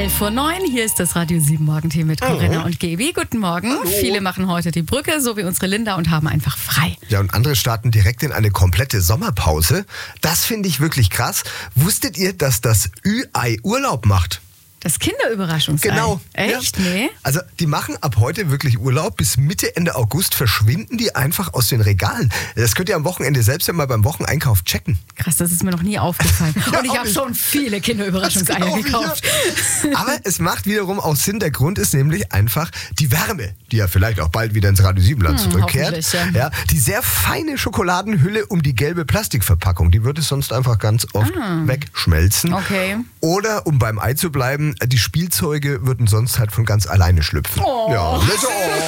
11:09 Uhr, hier ist das Radio 7 Morgentee mit Corinna und Gaby. Guten Morgen. Hallo. Viele machen heute die Brücke, so wie unsere Linda, und haben einfach frei. Ja, und andere starten direkt in eine komplette Sommerpause. Das finde ich wirklich krass. Wusstet ihr, dass das Ü-Ei Urlaub macht? Das Kinderüberraschungsei. Genau. Echt? Ja. Nee? Also die machen ab heute wirklich Urlaub. Bis Mitte, Ende August verschwinden die einfach aus den Regalen. Das könnt ihr am Wochenende selbst ja mal beim Wocheneinkauf checken. Krass, das ist mir noch nie aufgefallen. Ja, Und ich auch habe nicht. schon viele Kinderüberraschungseier gekauft. Ja. Aber es macht wiederum auch Sinn. Der Grund ist nämlich einfach die Wärme, die ja vielleicht auch bald wieder ins Radio 7-Land zurückkehrt. hoffentlich, ja. Ja, die sehr feine Schokoladenhülle um die gelbe Plastikverpackung, die würde sonst einfach ganz oft wegschmelzen. Okay. Oder, um beim Ei zu bleiben, die Spielzeuge würden sonst halt von ganz alleine schlüpfen. Oh. Ja,